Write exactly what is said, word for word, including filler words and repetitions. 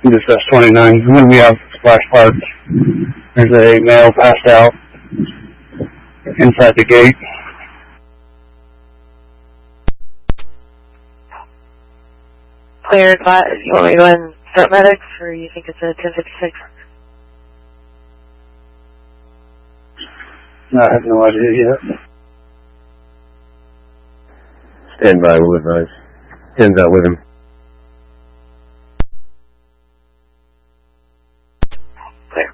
Distress twenty-nine. I'm going to be out Splash Park. There's a male passed out inside the gate. Cleared. You want me to go ahead and start medics, or you think it's a ten fifty-six? I have no idea yet. Stand by, we'll advise. Ten's out with him.